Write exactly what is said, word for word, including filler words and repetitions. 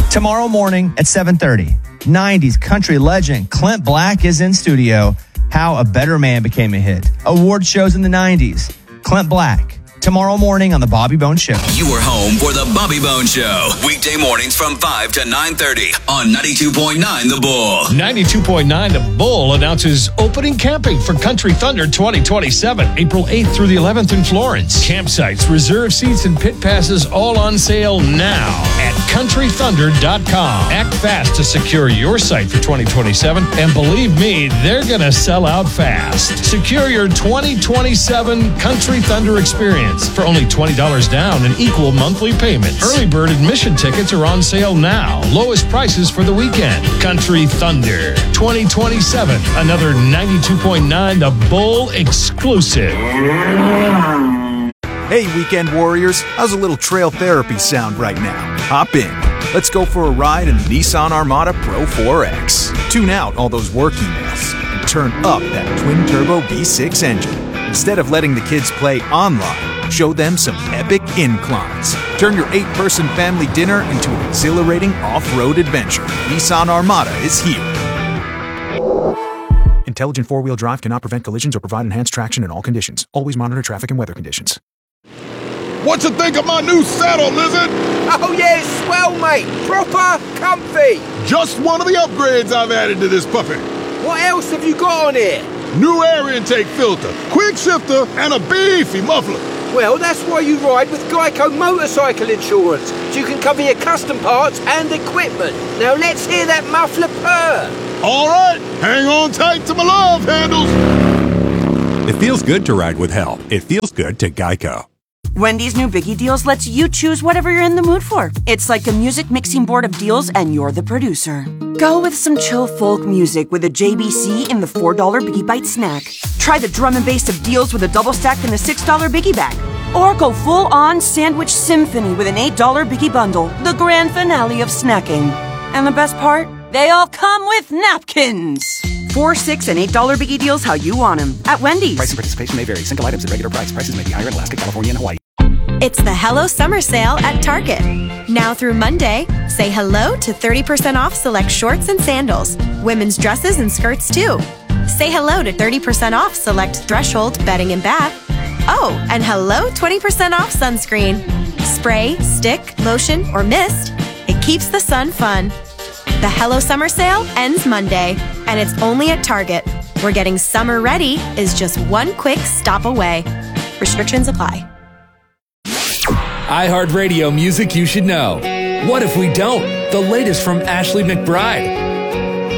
Tomorrow morning at seven thirty, nineties country legend Clint Black is in studio. How a Better Man Became a Hit. Award shows in the nineties. Clint Black. Tomorrow morning on The Bobby Bones Show. You are home for The Bobby Bones Show. Weekday mornings from five to nine thirty on ninety-two point nine The Bull. ninety-two point nine The Bull announces opening camping for Country Thunder twenty twenty-seven, April eighth through the eleventh in Florence. Campsites, reserve seats, and pit passes all on sale now at country thunder dot com. Act fast to secure your site for twenty twenty-seven, and believe me, they're going to sell out fast. Secure your twenty twenty-seven Country Thunder experience for only twenty dollars down and equal monthly payments. Early bird admission tickets are on sale now. Lowest prices for the weekend. Country Thunder twenty twenty-seven. Another ninety-two point nine The Bull exclusive. Hey, weekend warriors. How's a little trail therapy sound right now? Hop in. Let's go for a ride in the Nissan Armada Pro four X. Tune out all those work emails and turn up that twin-turbo V six engine. Instead of letting the kids play online, show them some epic inclines. Turn your eight-person family dinner into an exhilarating off-road adventure. Nissan Armada is here. Intelligent four-wheel drive cannot prevent collisions or provide enhanced traction in all conditions. Always monitor traffic and weather conditions. What you think of my new saddle, Lizard? Oh yeah, swell, mate. Proper comfy. Just one of the upgrades I've added to this puppy. What else have you got on here? New air intake filter, quick shifter, and a beefy muffler. Well, that's why you ride with Geico Motorcycle Insurance, so you can cover your custom parts and equipment. Now let's hear that muffler purr. All right, hang on tight to my love handles. It feels good to ride with help. It feels good to Geico. Wendy's new Biggie Deals lets you choose whatever you're in the mood for. It's like a music mixing board of deals, and you're the producer. Go with some chill folk music with a J B C in the four dollar Biggie Bite snack. Try the drum and bass of deals with a double stack in the six dollar Biggie Bag. Or go full-on sandwich symphony with an eight dollar Biggie Bundle, the grand finale of snacking. And the best part? They all come with napkins. Four, six, and eight dollar Biggie Deals how you want them at Wendy's. Price and participation may vary. Single items at regular price. Prices may be higher in Alaska, California, and Hawaii. It's the Hello Summer Sale at Target. Now through Monday, say hello to thirty percent off select shorts and sandals. Women's dresses and skirts too. Say hello to thirty percent off select Threshold bedding and bath. Oh, and hello twenty percent off sunscreen. Spray, stick, lotion, or mist. It keeps the sun fun. The Hello Summer Sale ends Monday, and it's only at Target, where getting summer ready is just one quick stop away. Restrictions apply. iHeartRadio music you should know. What if we don't? The latest from Ashley McBryde.